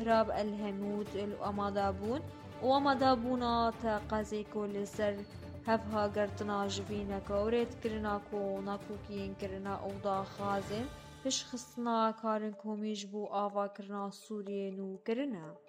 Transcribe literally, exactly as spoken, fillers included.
خراب الهنود الأمادابون ومدابونا تا قازي كل سر هفها قرتنا جفينا كوريت كرنا كو ناكوكين كرنا أوضا خازن بش خصنا كارن كوميش بو آوا كرنا سوريين و كرنا